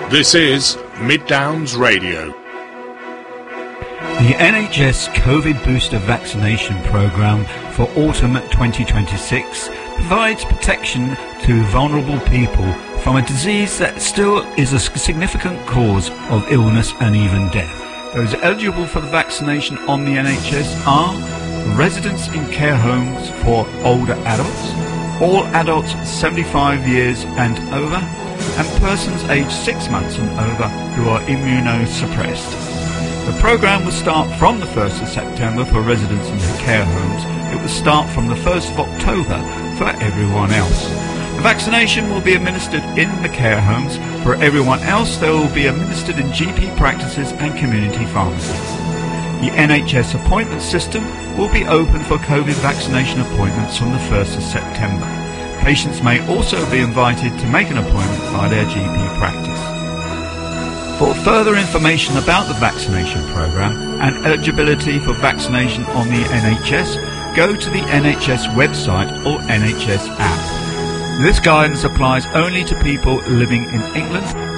This is Mid Downs Radio. The NHS COVID booster vaccination programme for autumn 2026 provides protection to vulnerable people from a disease that still is a significant cause of illness and even death. Those eligible for the vaccination on the NHS are residents in care homes for older adults, all adults 75 years and over, and persons aged 6 months and over who are immunosuppressed. The programme will start from the 1st of September for residents in the care homes. It will start from the 1st of October for everyone else. The vaccination will be administered in the care homes. For everyone else, they will be administered in GP practices and community pharmacies. The NHS appointment system will be open for COVID vaccination appointments from the 1st of September. Patients may also be invited to make an appointment by their GP practice. For further information about the vaccination programme and eligibility for vaccination on the NHS, go to the NHS website or NHS app. This guidance applies only to people living in England